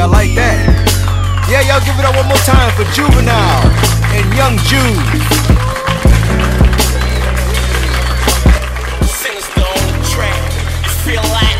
I like that. Yeah, y'all give it up one more time for Juvenile and Young Jude. Singers the only track. You feel like.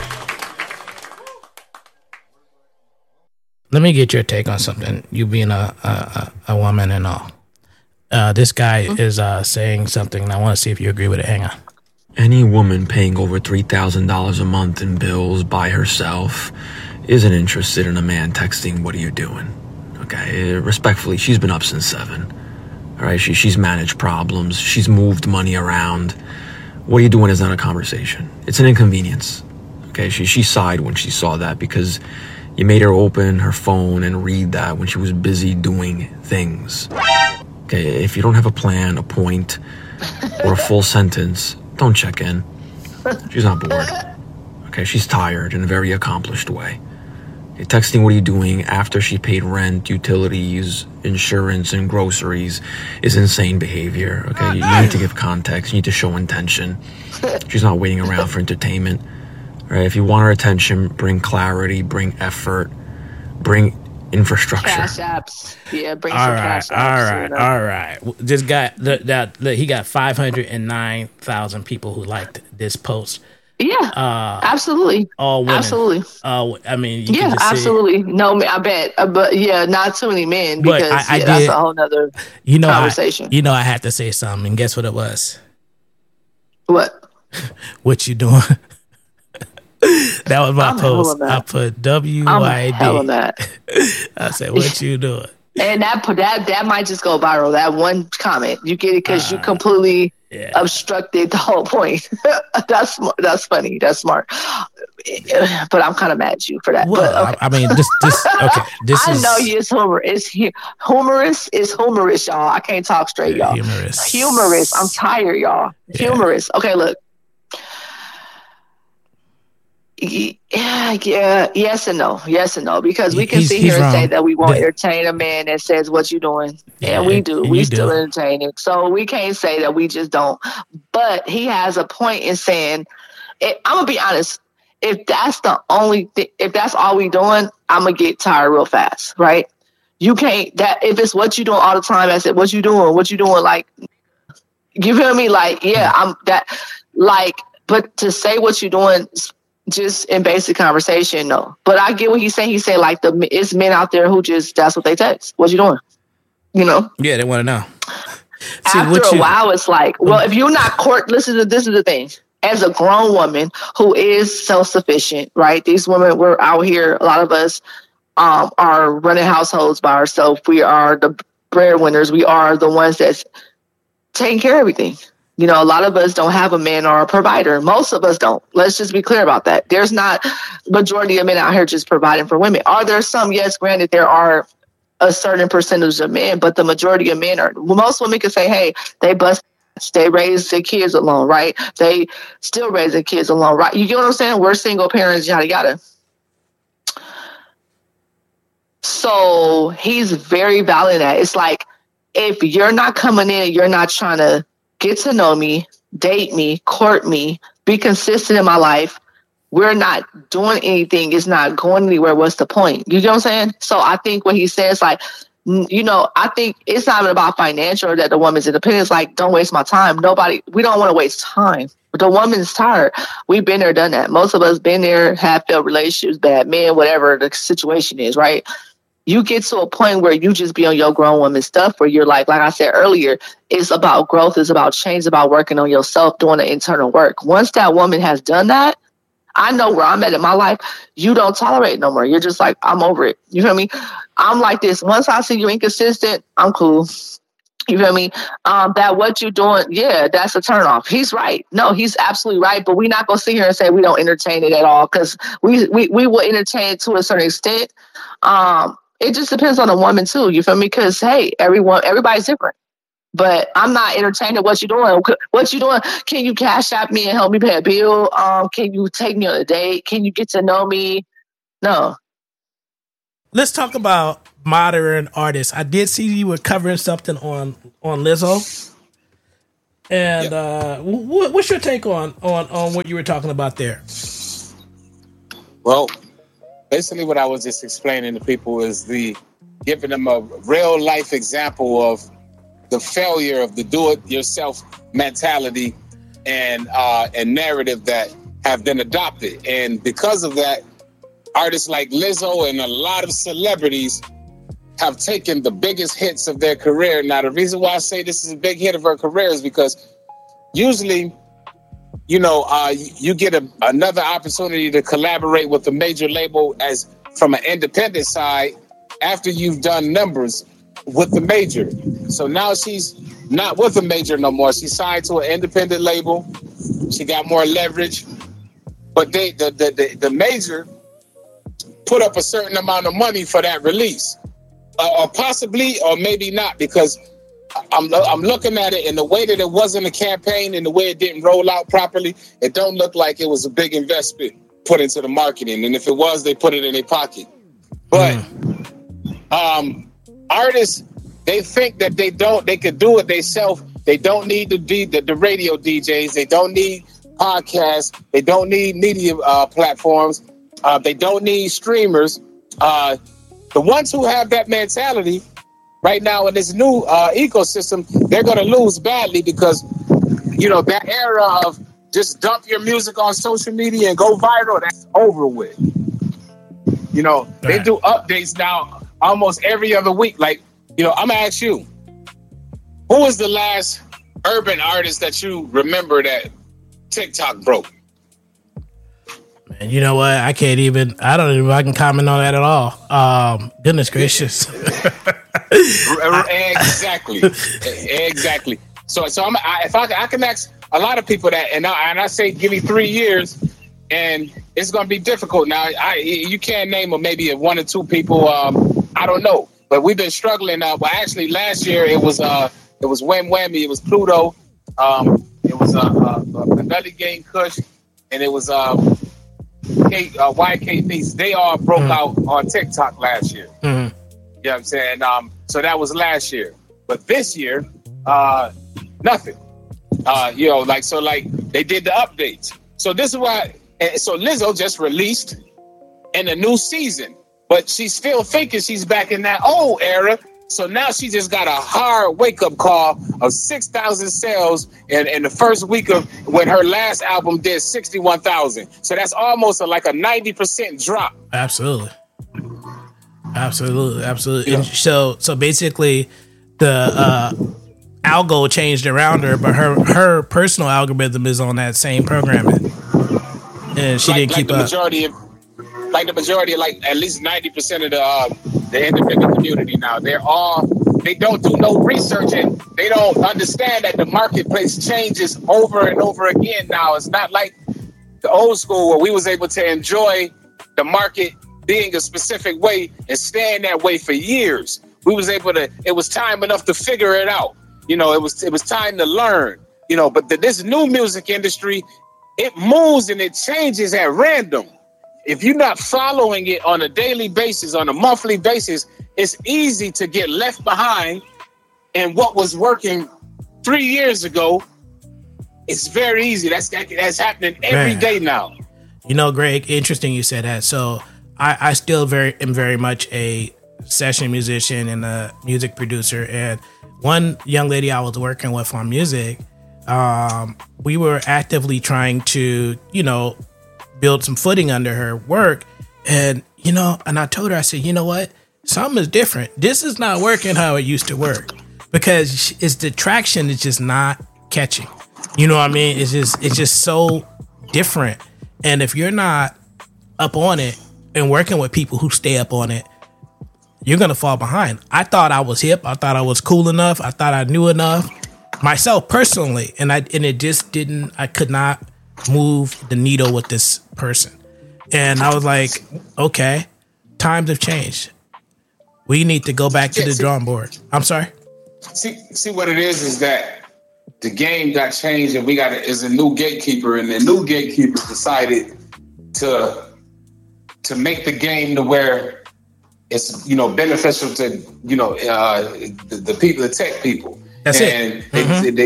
Let me get your take on something. You being a woman and all. This guy is saying something, and I want to see if you agree with it. Hang on. Any woman paying over $3,000 a month in bills by herself isn't interested in a man texting, "What are you doing?" Okay, respectfully, she's been up since 7. All right, she's managed problems. She's moved money around. What are you doing is not a conversation. It's an inconvenience. Okay, she sighed when she saw that because you made her open her phone and read that when she was busy doing things. Okay, if you don't have a plan, a point, or a full sentence, don't check in. She's not bored. Okay, she's tired in a very accomplished way. Okay, texting "What are you doing?" after she paid rent, utilities, insurance, and groceries is insane behavior. Okay, you need to give context. You need to show intention. She's not waiting around for entertainment. Right? If you want her attention, bring clarity, bring effort, bring infrastructure. Cash apps. Yeah, bring some cash apps. All right. This guy, he got 509,000 people who liked this post. Yeah, absolutely. All women. Absolutely. I mean, yeah, absolutely. No, I bet. But yeah, not too many men because that's a whole nother conversation. I had to say something. And guess what it was? What? What you doing? That was my post. I put WYD. I said, "What you doing?" And that might just go viral. That one comment, you get it because you completely obstructed the whole point. That's funny. That's smart. But I'm kind of mad at you for that. Well, but, okay. I mean, this I know you. It's humorous. It's humorous, y'all. I can't talk straight, y'all. Humorous. I'm tired, y'all. Humorous. Okay, look. Yeah, yes and no, because we can sit here and say that we won't entertain a man that says "What you doing," and we do. We still entertain it, so we can't say that we just don't. But he has a point in saying, I'm gonna be honest. If that's the only thing, if that's all we doing, I'm gonna get tired real fast, right? You can't that if it's what you doing all the time. I said, "What you doing? What you doing?" Like, you feel me? Like, yeah, I'm that. Like, but to say what you doing. Just in basic conversation, no. But I get what he's saying. He's saying like it's men out there who just that's what they text. What you doing? You know? Yeah, they want to know. After a while, it's like, well, if you're not this is the thing. As a grown woman who is self-sufficient, right? These women, we're out here. A lot of us are running households by ourselves. We are the breadwinners. We are the ones that's taking care of everything. You know, a lot of us don't have a man or a provider. Most of us don't. Let's just be clear about that. There's not majority of men out here just providing for women. Are there some? Yes, granted, there are a certain percentage of men, but the majority of men are. Well, most women can say, hey, they raise their kids alone, right? They still raise their kids alone, right? You get what I'm saying? We're single parents, yada, yada. So he's very valid in that. It's like, if you're not coming in, you're not trying to get to know me, date me, court me, be consistent in my life. We're not doing anything. It's not going anywhere. What's the point? You know what I'm saying? So I think what he says, like, you know, I think it's not even about financial or that the woman's independent. It's like, don't waste my time. We don't want to waste time. But the woman's tired. We've been there, done that. Most of us been there, have failed relationships, bad men, whatever the situation is, right? You get to a point where you just be on your grown woman stuff where you're like I said earlier, it's about growth, it's about change, it's about working on yourself, doing the internal work. Once that woman has done that, I know where I'm at in my life. You don't tolerate no more. You're just like, I'm over it. You feel me? I'm like this. Once I see you inconsistent, I'm cool. You feel me? That what you doing, yeah, that's a turnoff. He's right. No, he's absolutely right. But we're not going to sit here and say we don't entertain it at all because we will entertain it to a certain extent. It just depends on the woman too. You feel me? Because hey, everybody's different. But I'm not entertaining what you doing. What you doing? Can you cash app me and help me pay a bill? Can you take me on a date? Can you get to know me? No. Let's talk about modern artists. I did see you were covering something on Lizzo. And what's your take on what you were talking about there? Well, basically what I was just explaining to people is giving them a real life example of the failure of the do-it-yourself mentality and narrative that have been adopted. And because of that, artists like Lizzo and a lot of celebrities have taken the biggest hits of their career. Now, the reason why I say this is a big hit of her career is because usually, you get another opportunity to collaborate with a major label as from an independent side after you've done numbers with the major. So now she's not with a major no more. She's signed to an independent label. She got more leverage. But the major put up a certain amount of money for that release. Or possibly, or maybe not, because I'm looking at it in the way that it wasn't a campaign and the way it didn't roll out properly. It don't look like it was a big investment put into the marketing. And if it was, they put it in their pocket. But artists, they think that they could do it themselves. They don't need the radio DJs. They don't need podcasts. They don't need media platforms. They don't need streamers. The ones who have that mentality right now in this new ecosystem, they're going to lose badly because, that era of just dump your music on social media and go viral, that's over with. They do updates now almost every other week. Like, I'm going to ask you, who was the last urban artist that you remember that TikTok broke? And you know what? I don't even know if I can comment on that at all. Goodness gracious. Exactly. So I can ask a lot of people that, and I say, give me 3 years, and it's going to be difficult. Now, you can't name maybe one or two people. I don't know, but we've been struggling. Well, actually, last year it was Wham Whammy, it was Pluto, it was Another Game Kush, and it was YK Beats. They all broke out on TikTok last year. You know what I'm saying? So that was last year, but this year, nothing. They did the updates. So this is why. So Lizzo just released in a new season, but she's still thinking she's back in that old era. So now she just got a hard wake-up call of 6,000 sales in the first week of when her last album did 61,000. So that's almost like a 90% drop. Absolutely. Yeah. And so basically the algo changed around her, but her personal algorithm is on that same programming. And she didn't keep up. The majority of at least 90% of the independent community now, they don't do no research and they don't understand that the marketplace changes over and over again now. It's not like the old school where we was able to enjoy the market being a specific way and staying that way for years. We was able to, it was time enough to figure it out. It was time to learn, but this new music industry, it moves and it changes at random. If you're not following it on a daily basis, on a monthly basis, it's easy to get left behind. And what was working 3 years ago, it's very easy. That's happening every day now. Greg, interesting you said that. So I still am very much a session musician and a music producer. And one young lady I was working with on music, we were actively trying to, build some footing under her work. And, and I told her, I said, you know what? Something is different. This is not working how it used to work because the traction is just not catching. You know what I mean? It's just so different. And if you're not up on it and working with people who stay up on it, you're going to fall behind. I thought I was hip. I thought I was cool enough. I thought I knew enough myself personally. And it just didn't, I could not move the needle with this person. And I was like, okay, times have changed. We need to go back to the drawing board. I'm sorry. See what it is that the game got changed and is a new gatekeeper, and the new gatekeeper decided to make the game to where it's beneficial to the people, the tech people. That's and it.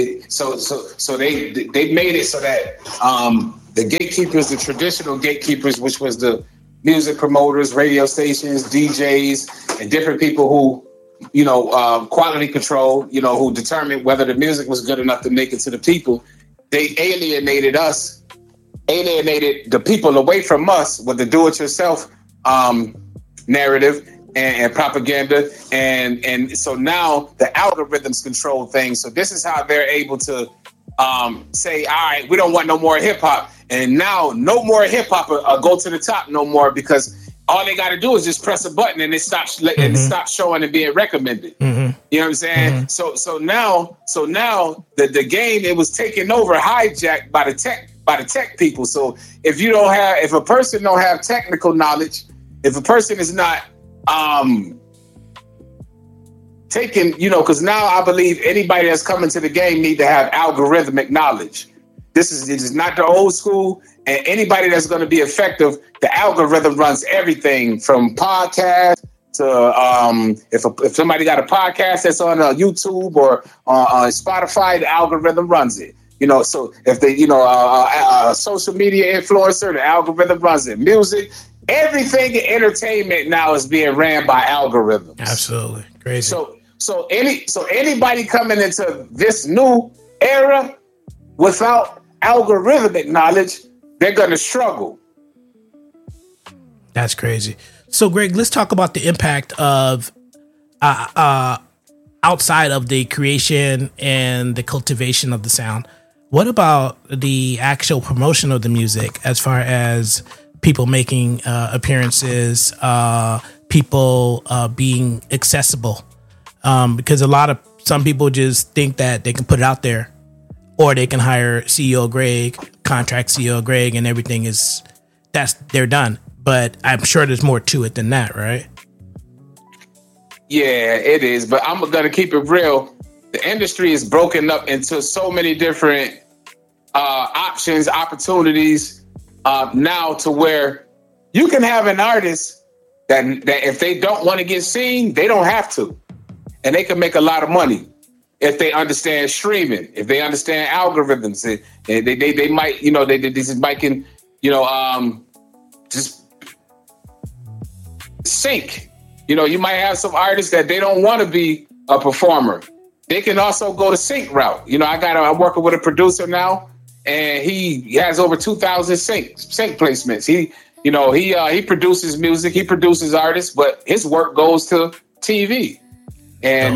They made it so that the gatekeepers, the traditional gatekeepers, which was the music promoters, radio stations, DJs, and different people who, quality control, who determined whether the music was good enough to make it to the people. They alienated the people away from us with the do-it-yourself narrative and propaganda. And so now the algorithms control things. So this is how they're able to say, all right, we don't want no more hip hop. And now no more hip hop go to the top no more, because all they got to do is just press a button and it stops and it stops showing and being recommended. Mm-hmm. You know what I'm saying? Mm-hmm. So now the game, it was taken over, hijacked by the tech people. So if a person don't have technical knowledge, if a person is not taking, because now I believe anybody that's coming to the game need to have algorithmic knowledge. This is not the old school, and anybody that's going to be effective, the algorithm runs everything from podcast to if somebody got a podcast that's on YouTube or on Spotify, the algorithm runs it. So if they, a social media influencer, the algorithm runs it. Music, everything in entertainment now is being ran by algorithms. Absolutely crazy. So anybody coming into this new era without algorithmic knowledge, they're going to struggle. That's crazy. So, Greg, let's talk about the impact of outside of the creation and the cultivation of the sound. What about the actual promotion of the music, as far as people making appearances, people being accessible? Because some people just think that they can put it out there, or they can hire CEO Greg, contract CEO Greg, and everything they're done. But I'm sure there's more to it than that, right? Yeah, it is. But I'm going to keep it real. The industry is broken up into so many different options, opportunities now, to where you can have an artist that if they don't want to get seen, they don't have to. And they can make a lot of money if they understand streaming, if they understand algorithms. They might, they might can, just sync. You might have some artists that they don't want to be a performer. They can also go the sync route. I'm working with a producer now, and he has over 2,000 sync placements. He produces music, he produces artists, but his work goes to TV. And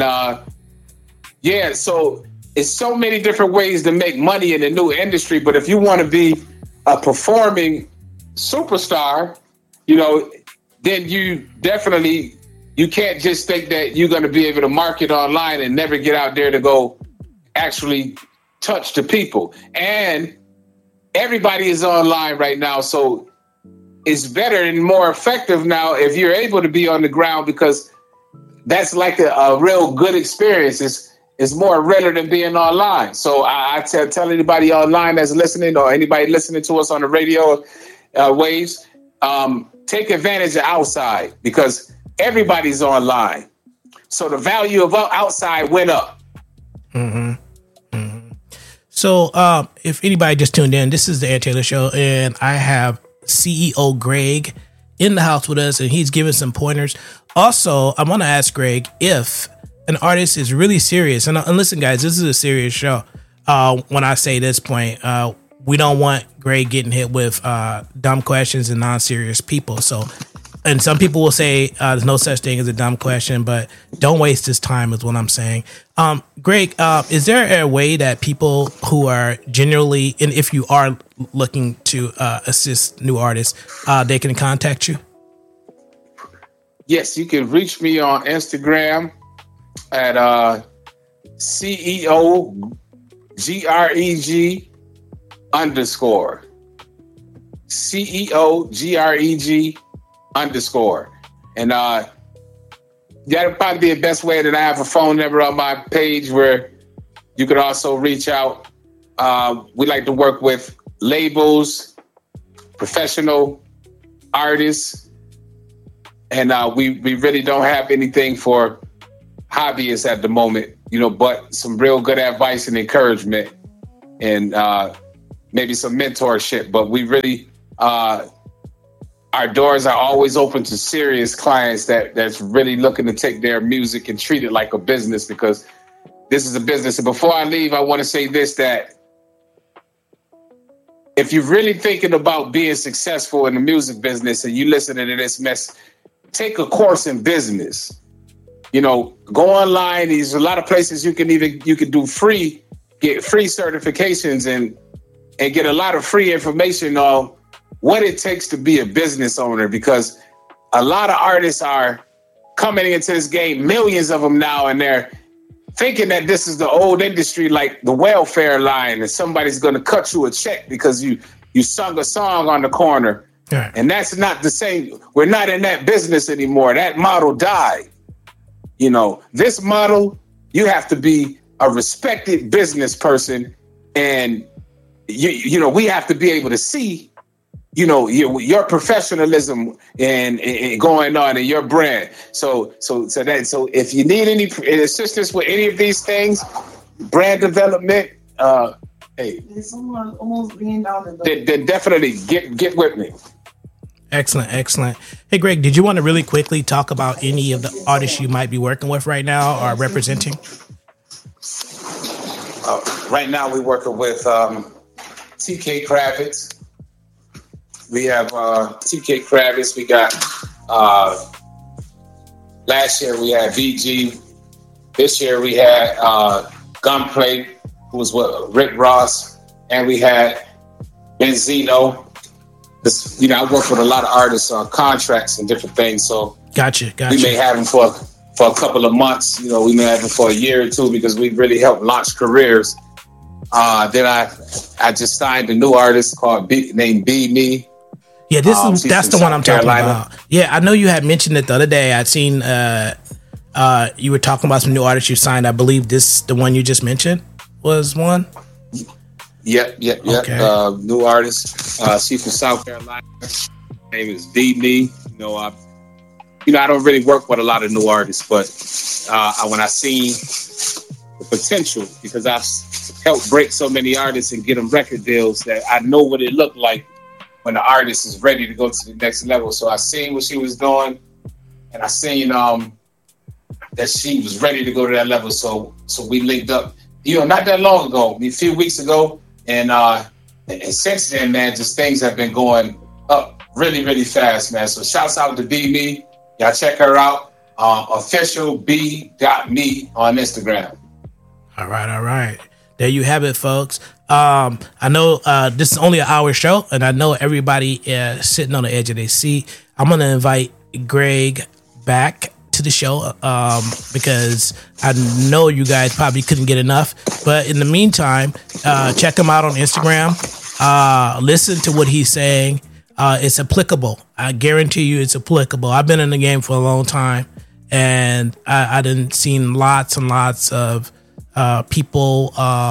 so it's so many different ways to make money in the new industry. But if you want to be a performing superstar, then you can't just think that you're going to be able to market online and never get out there to go actually touch the people. And everybody is online right now. So it's better and more effective now if you're able to be on the ground, because that's like a real good experience. It's more realer than being online. So I tell anybody online that's listening, or anybody listening to us on the radio waves, take advantage of outside, because everybody's online. So the value of outside went up. Mm-hmm. Mm-hmm. So if anybody just tuned in, this is the Ed Taylor Show, and I have CEO Greg in the house with us, and he's giving some pointers. Also, I want to ask Greg if an artist is really serious. And listen, guys, this is a serious show. When I say this point, we don't want Greg getting hit with dumb questions and non-serious people. So, and some people will say there's no such thing as a dumb question, but don't waste this time is what I'm saying. Greg, is there a way that people who are generally, and if you are looking to assist new artists, they can contact you? Yes, you can reach me on Instagram at CEO GREG _ CEO GREG _ and that'll probably be the best way. That I have a phone number on my page where you could also reach out. We like to work with labels, professional artists, and we really don't have anything for hobbyists at the moment, but some real good advice and encouragement, and maybe some mentorship. But we really our doors are always open to serious clients that's really looking to take their music and treat it like a business, because this is a business. And before I leave, I want to say this, that if you're really thinking about being successful in the music business and you listening to this mess, take a course in business. You know, go online. There's a lot of places you can do free, get free certifications and get a lot of free information on what it takes to be a business owner, because a lot of artists are coming into this game, millions of them now, and they're thinking that this is the old industry, like the welfare line, and somebody's going to cut you a check because you sung a song on the corner. Right. And that's not the same. We're not in that business anymore. That model died. You know, this model, you have to be a respected business person, and you know, we have to be able to see, you know, your professionalism and going on in your brand. So if you need any assistance with any of these things, brand development, hey, it's almost being down then definitely get with me. Excellent. Hey, Greg, did you want to really quickly talk about any of the artists you might be working with right now or representing? Right now, we're working with TK Kravitz. We have TK Kravitz. We got last year we had VG. This year we had Gunplay, who was with Rick Ross, and we had Benzino. This, you know, I work with a lot of artists on contracts and different things, so Gotcha. we may have them for a couple of months. You know, we may have them for a year or two because we really help launch careers. Then I just signed a new artist named Be Me. Yeah, that's the one I'm talking about. Yeah, I know you had mentioned it the other day. I'd seen you were talking about some new artists you signed. I believe the one you just mentioned was one. Yep. Okay. New artist. She's from South Carolina. Her name is Be Me. I don't really work with a lot of new artists, but when I seen the potential, because I've helped break so many artists and get them record deals, that I know what it looked like when the artist is ready to go to the next level. So I seen what she was doing, and I seen that she was ready to go to that level. So we linked up, not that long ago, a few weeks ago, and since then, man, just things have been going up really, really fast, man. So shouts out to Be Me. Y'all check her out. Official B.me on Instagram. All right. There you have it, folks. I know this is only an hour show, and I know everybody is sitting on the edge of their seat. I'm going to invite Greg back to the show because I know you guys probably couldn't get enough. But in the meantime, check him out on Instagram. Listen to what he's saying. It's applicable. I guarantee you it's applicable. I've been in the game for a long time, and I done seen lots and lots of people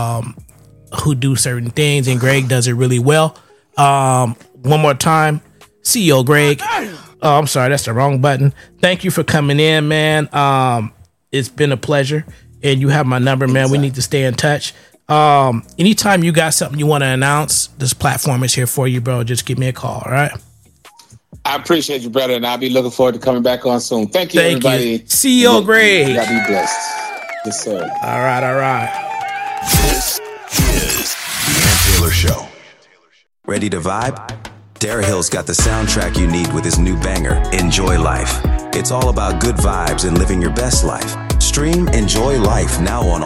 who do certain things, and Greg does it really well. One more time, CEO Greg. Oh, I'm sorry, that's the wrong button. Thank you for coming in, man. It's been a pleasure, and you have my number, man. We need to stay in touch. Anytime you got something you want to announce, this platform is here for you, bro. Just give me a call, all right? I appreciate you, brother, and I'll be looking forward to coming back on soon. Thank you, everybody. CEO Greg. You gotta be blessed. Yes, sir. All right. This is The Ant Taylor Show. Ready to vibe? Dara Hill's got the soundtrack you need with his new banger, Enjoy Life. It's all about good vibes and living your best life. Stream Enjoy Life now on